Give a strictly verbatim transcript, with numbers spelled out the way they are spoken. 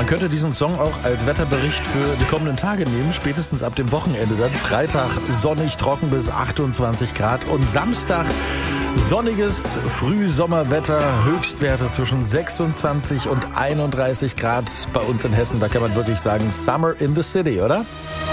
könnte diesen Song auch als Wetterbericht für die kommenden Tage nehmen, spätestens ab dem Wochenende. Dann Freitag sonnig, trocken bis achtundzwanzig Grad und Samstag sonniges Frühsommerwetter, Höchstwerte zwischen sechsundzwanzig und einunddreißig Grad bei uns in Hessen. Da kann man wirklich sagen, Summer in the City, oder?